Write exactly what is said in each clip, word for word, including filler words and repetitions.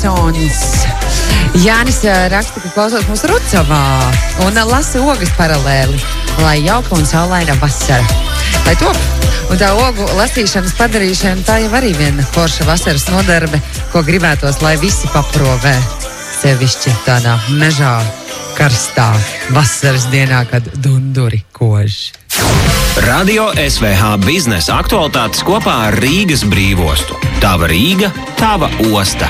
Tons. Jānis raksta, ka klausās mūsu Rucavā un lasa ogas paralēli, lai jauka un saulaina vasara. Lai top. Un tā ogu lasīšanas padarīšana, tā jau arī viena forša vasaras nodarbe, ko gribētos, lai visi paprovē. Sevišķi tādā mežā, karstā vasaras dienā, kad dunduri kož. Radio S V H biznesa aktualitātes kopā ar Rīgas brīvostu. Tava Rīga, tava osta.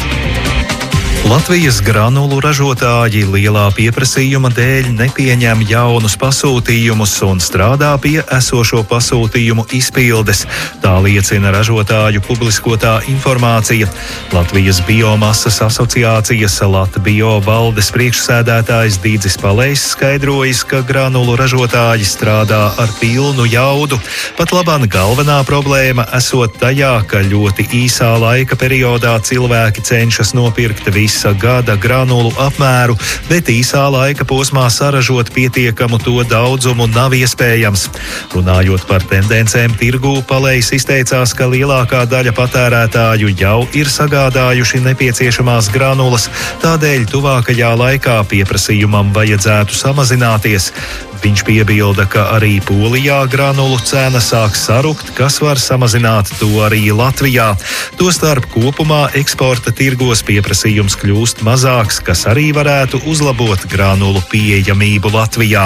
Latvijas granulu ražotāji lielā pieprasījuma dēļ nepieņem jaunus pasūtījumus un strādā pie esošo pasūtījumu izpildes. Tā liecina ražotāju publiskotā informācija. Latvijas biomasas asociācijas Latbio valdes priekšsēdētājs Dīdzis Palejs skaidrojis, ka granulu ražotāji strādā ar pilnu jaudu. Pat labāk galvenā problēma esot tajā, ka ļoti īsā laika periodā cilvēki cenšas nopirkt visu visa gada granulu apmēru, bet īsā laika posmā saražot pietiekamu to daudzumu nav iespējams. Runājot par tendencēm tirgū, Palejs izteicās, ka lielākā daļa patērētāju jau ir sagādājuši nepieciešamās granulas, tādēļ tuvākajā laikā pieprasījumam vajadzētu samazināties. Viņš piebilda, ka arī Polijā granulu cena sāk sarukt, kas var samazināt to arī Latvijā. Tostarp kopumā eksporta tirgos pieprasījums kļūst mazāks, kas arī varētu uzlabot granulu pieejamību Latvijā.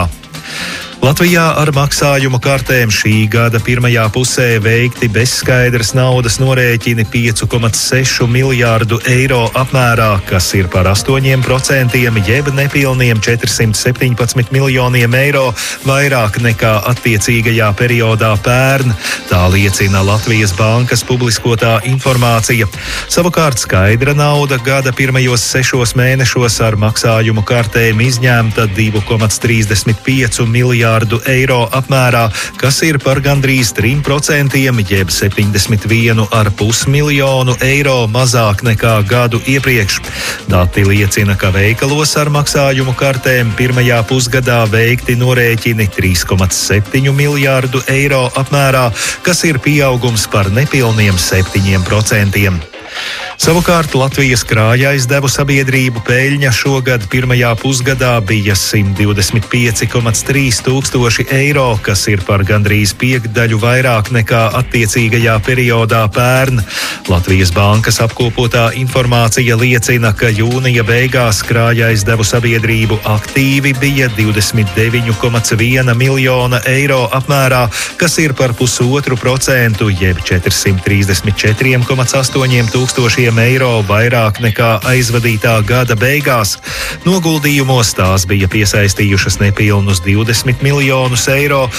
Latvijā ar maksājumu kartēm šī gada pirmajā pusē veikti bezskaidras naudas norēķini pieci komats seši miljārdu eiro apmērā, kas ir par astoņiem procentiem, jeb nepilniem četrsimt septiņpadsmit miljoniem eiro vairāk nekā attiecīgajā periodā pērn. Tā liecina Latvijas bankas publiskotā informācija. Savukārt skaidra nauda gada pirmajos sešos mēnešos ar maksājumu kartēm izņemta divi komats trīsdesmit pieci miljārdu eiro apmērā, kas ir par gandrīz trim procentiem, jeb septiņdesmit vienu ar pus miljonu eiro mazāk nekā gadu iepriekš. Dati liecina, ka veikalos ar maksājumu kartēm pirmajā pusgadā veikti norēķini trīs komats septiņi miljārdu eiro apmērā, kas ir pieaugums par nepilniem septiņiem procentiem. Savukārt Latvijas krājaizdevuma sabiedrību peļņa šogad pirmajā pusgadā bija simt divdesmit pieci komats trīs tūkstoši eiro, kas ir par gandrīz piekdaļu vairāk nekā attiecīgajā periodā pērn. Latvijas bankas apkopotā informācija liecina, ka jūnija beigās krājaizdevuma sabiedrību aktīvi bija divdesmit deviņi komats viens miljona eiro apmērā, kas ir par pusotru procentu, jeb četrsimt trīsdesmit četri komats astoņi tūkstoši eiro vairāk nekā aizvadītā gada beigās. Noguldījumos tās bija piesaistījušas nepilnus divdesmit miljonus eiro,